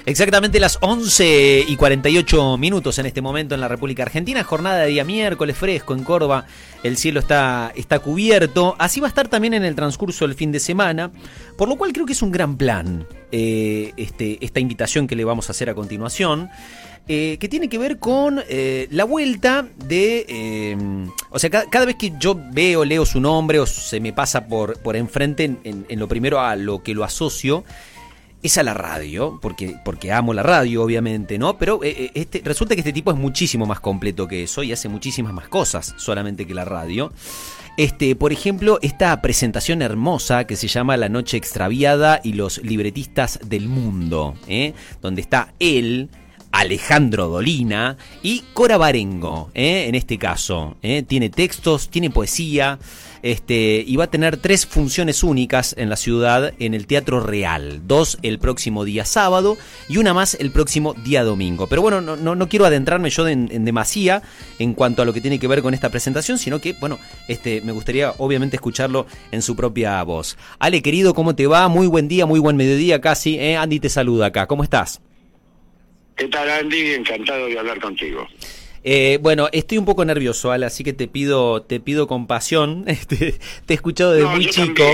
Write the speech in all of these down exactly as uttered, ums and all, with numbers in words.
Exactamente las once y cuarenta y ocho minutos en este momento en la República Argentina. Jornada de día miércoles, fresco en Córdoba. El cielo está, está cubierto. Así va a estar también en el transcurso del fin de semana. Por lo cual creo que es un gran plan eh, este, esta invitación que le vamos a hacer a continuación. Eh, que tiene que ver con eh, la vuelta de... Eh, o sea, cada, cada vez que yo veo, leo su nombre o se me pasa por, por enfrente, en, en, en lo primero a lo que lo asocio es a la radio, porque, porque amo la radio, obviamente, ¿no? Pero eh, este, resulta que este tipo es muchísimo más completo que eso y hace muchísimas más cosas solamente que la radio. Este, por ejemplo, esta presentación hermosa que se llama La Noche Extraviada y los libretistas del mundo, ¿eh? Donde está él, Alejandro Dolina y Cora Barengo, ¿eh? En este caso, ¿eh? Tiene textos, tiene poesía, este, y va a tener tres funciones únicas en la ciudad en el Teatro Real, dos el próximo día sábado y una más el próximo día domingo. Pero bueno, no, no, no quiero adentrarme yo en, en demasía en cuanto a lo que tiene que ver con esta presentación, sino que, bueno, este, me gustaría obviamente escucharlo en su propia voz. Ale, querido, ¿cómo te va? Muy buen día, muy buen mediodía casi, ¿eh? Andy te saluda acá, ¿cómo estás? ¿Qué tal, Andy? Encantado de hablar contigo. Eh, bueno, estoy un poco nervioso, Ale, así que te pido, te pido compasión. Este, te he escuchado desde no, muy yo chico.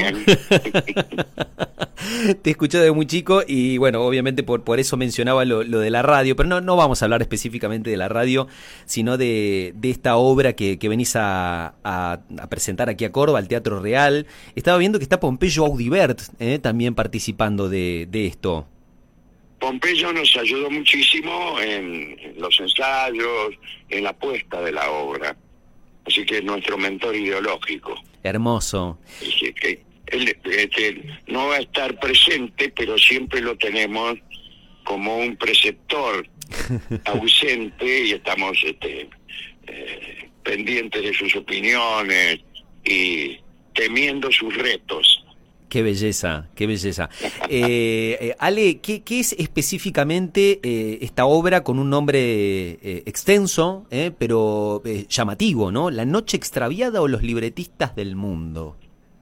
Te he escuchado desde muy chico y bueno, obviamente por, por eso mencionaba lo, lo de la radio, pero no, no vamos a hablar específicamente de la radio, sino de, de esta obra que, que venís a, a, a presentar aquí a Córdoba, al Teatro Real. Estaba viendo que está Pompeyo Audibert eh, también participando de, de esto. Pompeyo nos ayudó muchísimo en, en los ensayos, en la puesta de la obra. Así que es nuestro mentor ideológico. Hermoso. Así que él este, no va a estar presente, pero siempre lo tenemos como un preceptor ausente y estamos este, eh, pendientes de sus opiniones y temiendo sus retos. Qué belleza, qué belleza. Eh, eh, Ale, ¿qué, ¿qué es específicamente eh, esta obra con un nombre eh, extenso, eh, pero eh, llamativo, ¿no? La Noche Extraviada o los libretistas del mundo.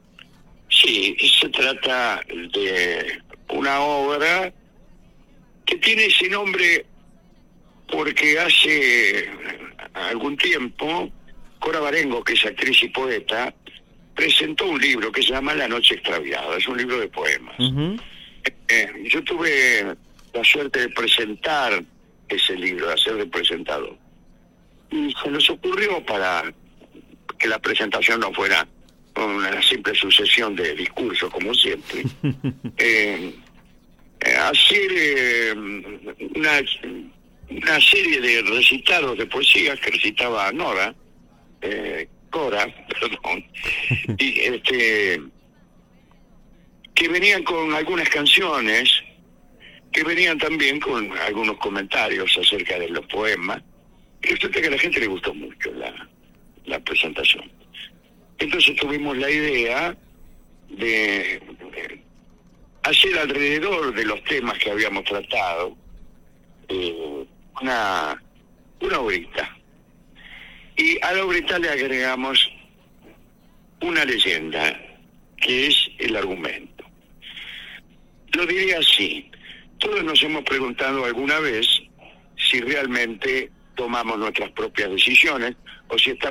Sí, se trata de una obra que tiene ese nombre porque hace algún tiempo Cora Barengo, que es actriz y poeta, presentó un libro que se llama La Noche Extraviada, es un libro de poemas. Uh-huh. eh, yo tuve la suerte de presentar ese libro, de ser de presentador. Y se nos ocurrió, para que la presentación no fuera una simple sucesión de discursos, como siempre, eh, hacer eh, una, una serie de recitados de poesías que recitaba Nora, eh, Cora, perdón, y este que venían con algunas canciones, que venían también con algunos comentarios acerca de los poemas, y resulta que a la gente le gustó mucho la, la presentación. Entonces tuvimos la idea de, de hacer alrededor de los temas que habíamos tratado eh, una, una obrita. Y a la obrita le agregamos una leyenda, que es el argumento. Lo diría así: todos nos hemos preguntado alguna vez si realmente tomamos nuestras propias decisiones o si está